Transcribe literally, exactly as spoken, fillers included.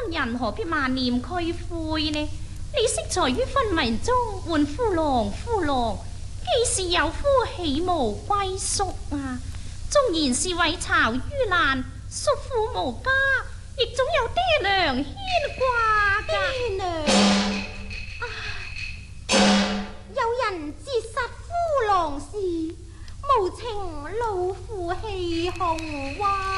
人何必萬念俱灰呢？你惜才於昏迷中喚夫郎夫郎，既是有夫豈無歸宿啊？縱然是為巢於難，叔父無家，亦總有爹娘牽掛噶。 爹娘，唉，有人折殺夫郎時，無情老父氣紅哇！